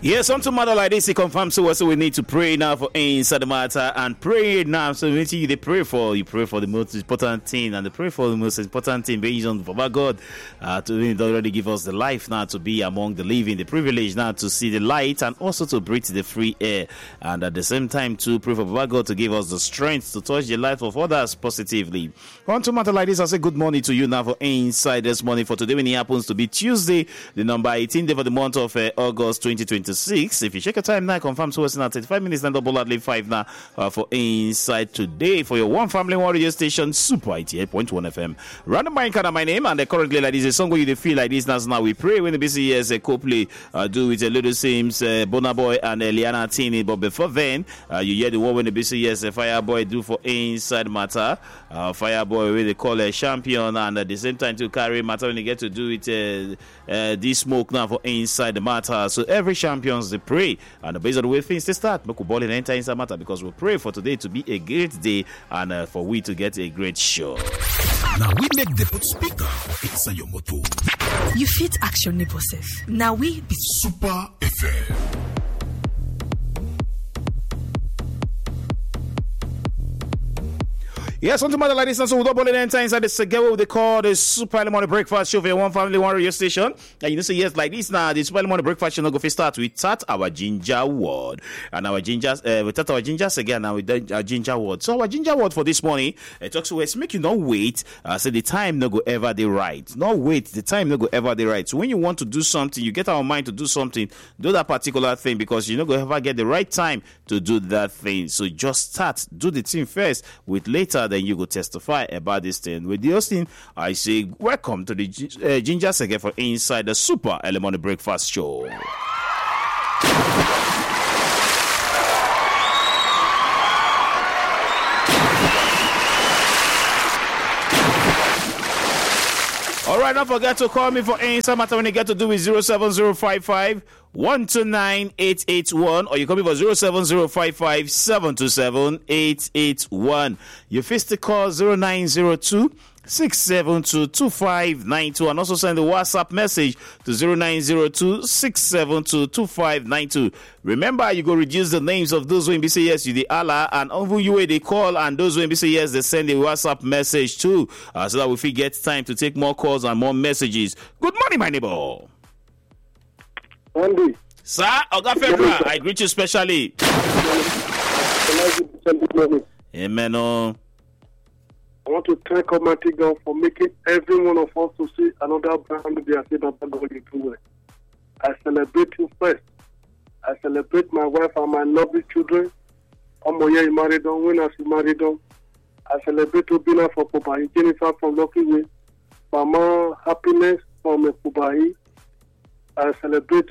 Yes, something matter like this, it confirms to us, so we need to pray now for inside the matter and pray now. So when you pray for the most important thing, and the pray for the most important thing based on Baba God to already give us the life now to be among the living, the privilege now to see the light and also to breathe the free air, and at the same time to pray for Baba God to give us the strength to touch the life of others positively. On to matter like this, I say good morning to you now for inside this morning for today when it happens to be Tuesday, the number 18 day for the month of August 2026. If you check your time now, confirm to us now 35 minutes and double at 5 now for inside today for your one family one radio station Super 88.1 FM. Random mind kind of my name, and currently like this a song where you feel like this now we pray when the busy years a Copley do with a little Sims, Bona Boy and Liana Tini. But before then, you hear the one when the busy years a Fireboy do for inside matter. Fireboy where they call a champion, and at the same time to carry matter when they get to do it this smoke now for inside the matter. So every champions they pray, and based on the way things they start, make ball and enter inside matter because we pray for today to be a great day and for we to get a great show. Now we make the put speaker for inside your motor. You fit action neighbor self. Now we be Super FM. Yes, something matter like this, and so we double it inside the segment what they call the Super Early Morning Breakfast Show for your one family, one radio station. And you know, say yes, like this now, the Super Early Morning Breakfast Show, go first start with Tat our ginger word. And our gingers, we Tat our gingers again, now with our ginger word. So our ginger word for this morning, it talks to us, make you not wait, say the time no go ever the right. Not wait, the time no go ever the right. So when you want to do something, you get our mind to do something, do that particular thing, because you not go ever get the right time to do that thing. So just start, do the thing first, with later, then you go testify about this thing. With the hosting, I say welcome to the Ginger Segment for inside the Super Early Morning Breakfast Show. Alright, don't forget to call me for any matter when you get to do with 07055 129 881, or you call me for 07055 727 881. You face the call 0902 672 2592, and also send the WhatsApp message to 0902 672 2592. Remember, you go reduce the names of those who be say yes, you the Allah, and over you where they call, and those who be say yes, they send a WhatsApp message too, so that we get time to take more calls and more messages. Good morning, my neighbor. Andy. Sir, Oga Febra, I greet you specially. Amen. I want to thank Almighty God for making every one of us to see another brand day. I say that God is doing. I celebrate you first. I celebrate my wife and my lovely children. Omoye married on, when I married on. I celebrate Obina for Kubai, Jennifer from Lucky Way, Mama Happiness from Kubai. I celebrate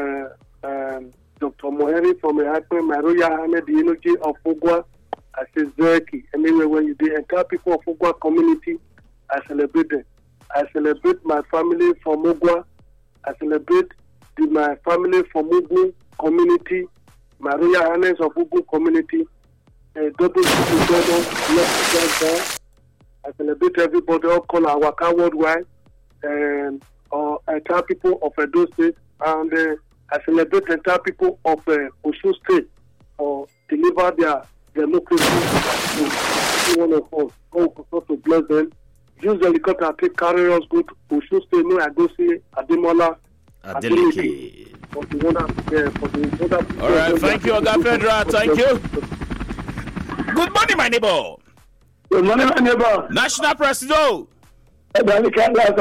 Dr. Moheri from my Royal Ahmed, the energy of Ogwa. I say Zerki. Anyway, when you the entire people of Ogwa community, I celebrate them. I celebrate my family from Ogwa. I celebrate my family from Ugu community, my Royal Highness of Ugu community. Double I celebrate everybody, all call our Waka worldwide, and entire people of Edo State, and I celebrate the entire people of Osun State for deliver their democracy to one of us. God continue to bless them. Use the helicopter take carry us good. Osun State, no, I go see Ademola Adeleke. For the wonderful. All right, thank you, Oga Fedra. Thank you. Good morning, my neighbor. Good morning, my neighbor. National President. Double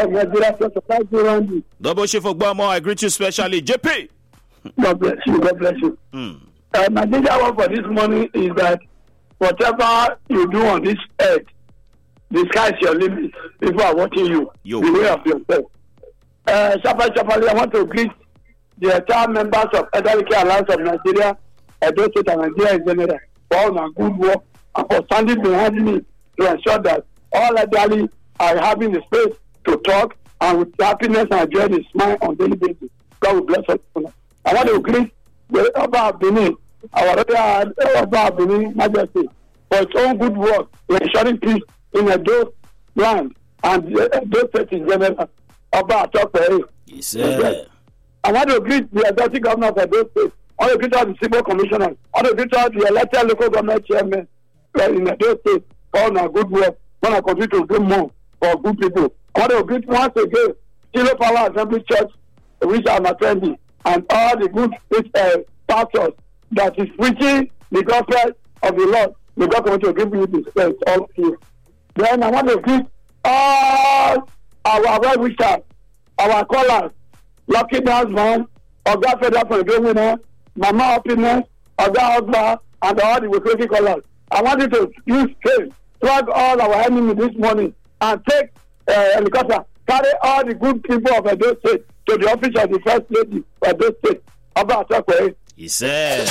Chief Ogbamo, I greet you specially. JP. God bless you. God bless you. My danger one for this morning is that whatever you do on this earth, the sky is your limit. People are watching you. Beware of yourself. Sharply, I want to greet the entire members of Edarike Alliance of Nigeria, Edo State and Nigeria in general, for all my good work and for standing behind me to ensure that all elderly are having the space to talk and with happiness and joy and smile on daily basis. God will bless us. I want to greet the Oba Benin, our Oba Benin Majesty, for its own good work in ensuring peace in Edo land and Edo State in general. Oba Atokpere. Yes, sir. I want to greet the executive governor of those states. I want to greet all the civil commissioners. I want to greet all the elected local government chairmen in those states for all our good work. I want to continue to do more for good people. I want to greet once again Kilo Power Assembly Church, which I'm attending, and all the good pastors that is preaching the gospel of the Lord. May God continue to give you the strength, all of you. Then I want to greet all our well-wishers, our callers, Lucky Dance Man, Oga Federal from the winner, Mama Happiness, Oga Ogba, and all the Wikiki callers. I want you to use faith, drag all our enemies this morning, and take helicopter, carry all the good people of Edo State to the office of the First Lady of Edo State. Oba Atakwe. He said.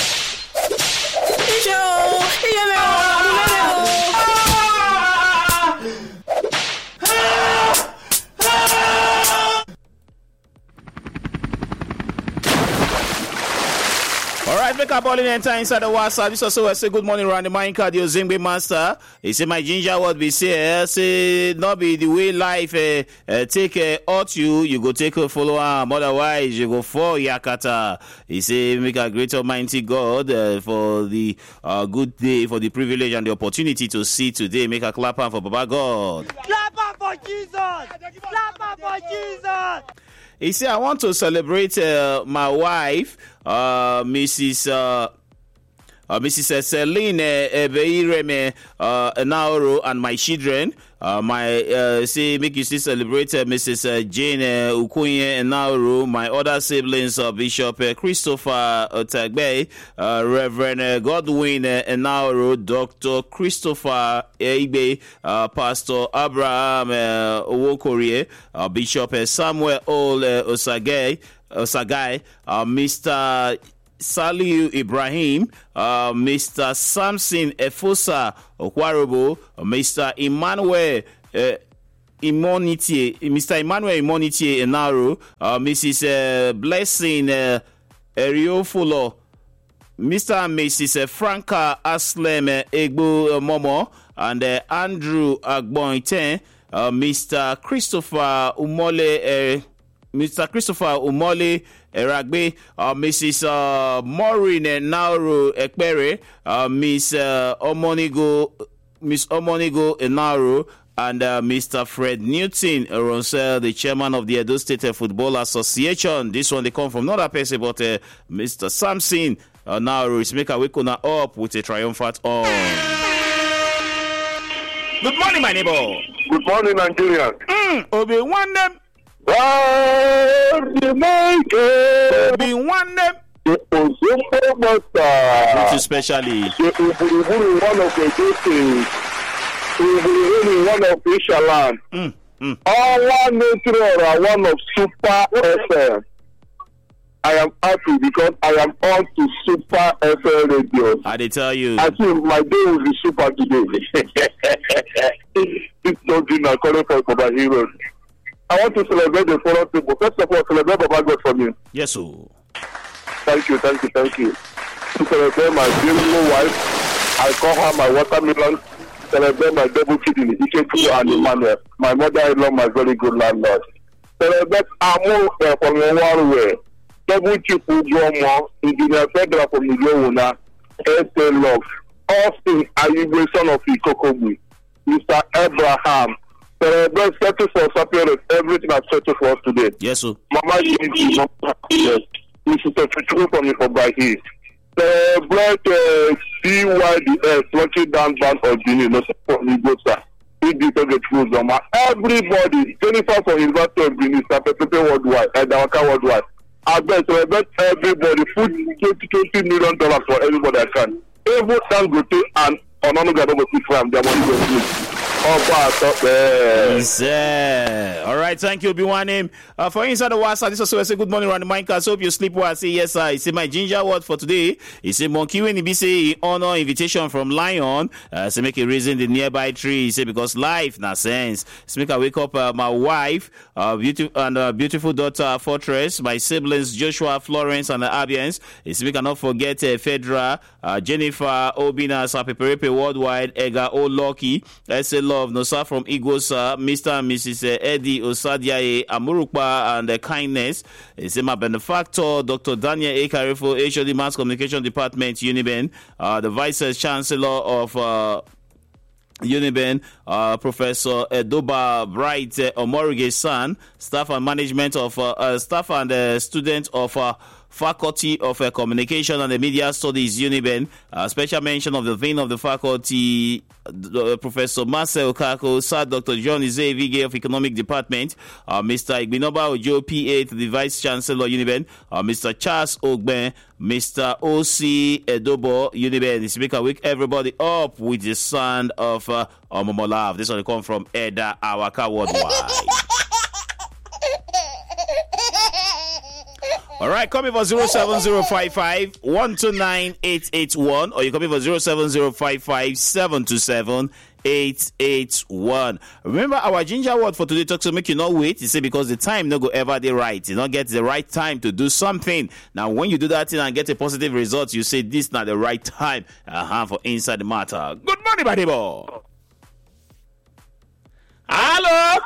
All right, make up all in enter inside the WhatsApp. This also say good morning, Randy Minecart, your Zingbe master. He say my ginger what be say not be the way life take out you go take a follow arm, otherwise you go for Yakata. He say make a great almighty God for the good day, for the privilege and the opportunity to see today. Make a clap hand for Baba God. Clap hand for Jesus. Clap hand for Jesus. He said, I want to celebrate my wife, Mrs. Celine Ebeireme Naoro, and my children. Say make you still celebrate Mrs. Jane Ukunye Naoro, my other siblings, Bishop Christopher Otagbe, Reverend Godwin Naoro, Dr. Christopher Eibe, Pastor Abraham Owokorie, Bishop Samuel Osagai, Mr. Saliu Ibrahim, Mr. Samson Efosa Okwarobo, Mr. Emmanuel Mr. Emmanuel Imonitie Enaro, Mrs. Blessing Eriofulo, Mr. and Mrs. Franca Aslem Egbo Momo, and Andrew Agbointen, Mr. Christopher Umole Eragbe, Mrs. Maureen Nauru Ekpere, Miss Omonigo Enaru, and Mr. Fred Newton Ronsel, the chairman of the Edo State Football Association. This one they come from not a person, but Mr. Samson Nauru is make a wake on up with a triumphant on. Good morning, my neighbor. Good morning, Nigeria. Obi one them. Be one them. Not especially. One of the things. One of Ishaland. All one of Super FM. I am happy because I am on to Super FM radio. I did tell you. I think my day will be super today. It's something I call it for my heroes. I want to celebrate the following people. First of all, celebrate Baba God for me. Yes, sir. Thank you. To celebrate my beautiful wife, I call her my watermelon. Celebrate my double kidney, Ikeku and Emmanuel. My mother-in-law, my very good landlord. Celebrate Amo from Warwe. Double Chief Ugomo, Engineer Federal from Nijowuna, Esther Love, Austin Ayube, son of Ikokobu, Mr. Abraham. Celebrate 34 Sapir, everything I've settled for us today. Yes, sir. Mama, yes. Mrs. Fichu from Ifobahi. Celebrate CYDS, Lucky Dance Band of Guinea, no support me, go, sir. Everybody, Jennifer from University of Guinea, Pepe Worldwide, Edawaka Worldwide. I bet everybody put $20 million for everybody I can. Every time go to and on another from their money go to. Yes, all right, thank you, Obi-Wan. For inside the WhatsApp, this also say good morning, Randy Minecart. So hope you sleep well. I say yes, sir. He say my ginger word for today. He say monkey when he be say honor invitation from lion. Say make a reason the nearby tree. He say because life na sense. Say make I wake up my wife, beautiful daughter Fortress, my siblings Joshua, Florence, and the Abians. He say make I not forget Fedra, Jennifer, Obina, Sapeperepe Worldwide, Ega O Lucky, S.A. love, Nosa from Igosa, Mr. and Mrs. Eddie Osadiaye, Amurukpa, and kindness. He said, my benefactor, Dr. Daniel Ekarefo, HOD Mass Communication Department, Uniben, the Vice Chancellor of Uniben, Professor Edoba Bright Omorige San, staff and management of staff and student of Faculty of Communication and Media Studies, Uniben. Special mention of the Dean of the Faculty, Professor Marcel Kako, Sir Dr. John Izevige of Economic Department, Mr. Igbinoba Ojo, PA to the Vice Chancellor, Uniben, Mr. Charles Ogben, Mr. O.C. Edobo, Uniben. This week I wake everybody up with the sound of Omomolav. This one come from Eda Awaka Worldwide. All right, call me for 07055 129 881, or you call me for 07055 727 881. Remember, our ginger word for today talks to make you not wait. You say because the time no go ever the right. You not get the right time to do something. Now, when you do that thing and get a positive result, you say this not the right time for Inside the Matter. Good morning, my neighbor. Hello.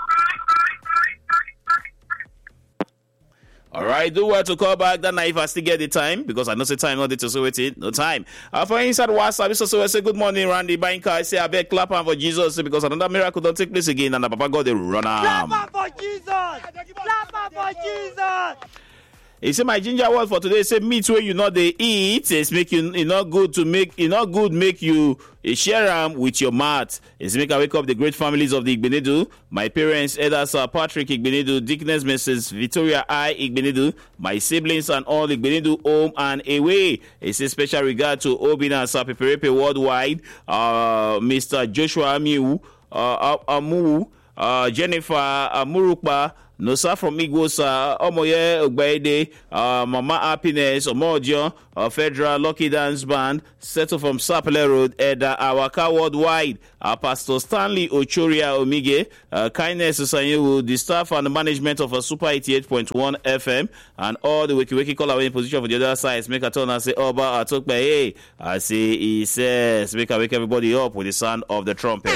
All right, do well to call back. Then if I still get the time, because I know the time not to so wait it, no time. For Inside WhatsApp, so say good morning, Randy Banker. I say I beg clap on for Jesus because another miracle don't take place again, and the Papa God they run am. Clap on for Jesus! Clap on for Jesus! He said my ginger word for today say meat where you know they eat is make you not good make you share them with your mouth. It's make I wake up the great families of the Igbenedu. My parents, elders Patrick Igbenedu, Dickness Mrs. Victoria I Igbenedu, my siblings and all Igbenedu home and away. It's a special regard to Obina Sapiperepe Worldwide, Mr. Joshua Amu, Jennifer Amurukpa, Nosa from Igosa, Omoye Ogbaide, Mama Happiness, Omodio, Federal Lucky Dance Band, Settle from Sapele Road, Eda Awaka Worldwide, Pastor Stanley Ochoria Omige, Kindness Usanyewu, the staff and the management of a Super 88.1 FM, and all the Wiki call away in position for the other side. Make a turn and say, Oba, I talk by hey. I say, he says, make a wake everybody up with the sound of the trumpet.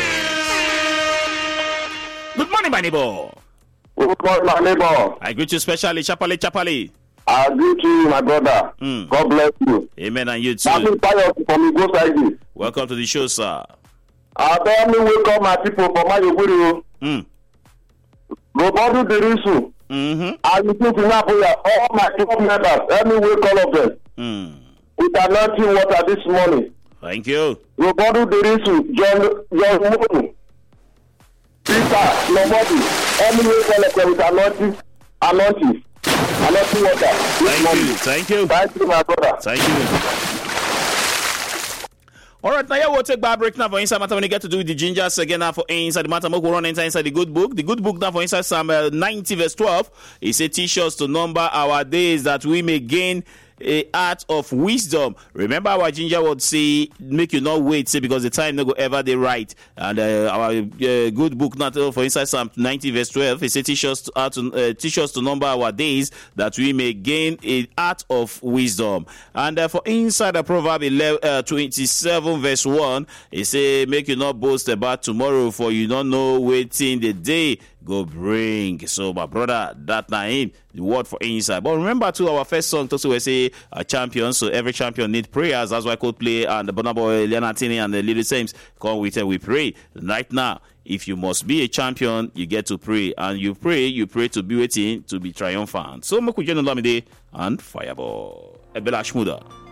Good morning, my neighbor. Good morning, my neighbor. I greet you specially, Chapali. I greet you, my brother. God bless you. Amen, and you too. Welcome to the show, sir. Tell me, welcome my people from my Yoguru. Robodu Derisu. I will put in all my people members. Let me wake all of them. With anointing water this morning. Thank you. Robodu Derisu, John Moon, Peter, nobody. Anyway, with anointing water. Thank you. Thank you, my brother. Thank you. All right, now we'll take back break now for Inside Matter when you get to do with the gingers again now for Inside the Matter. We'll run inside the good book. The good book now for Inside Psalm 90 verse 12. It says, teach us to number our days that we may gain a art of wisdom. Remember our ginger would say make you not wait, say because the time no go ever they right. And our good book not for Inside Psalm 90 verse 12 it says teach us to number our days that we may gain a art of wisdom. And for Inside the Proverb 27 verse 1 it say make you not boast about tomorrow, for you don't know waiting the day go bring. So my brother, that name the word for Inside. But remember too, our first song also we say a champion, so every champion need prayers. That's why Coldplay and the Bonaboy Leonatini and the Little Saints come with it. We pray right now. If you must be a champion, you get to pray, and you pray to be waiting to be triumphant. So Mokujen Olamide and Fireball Ebela Shmuda.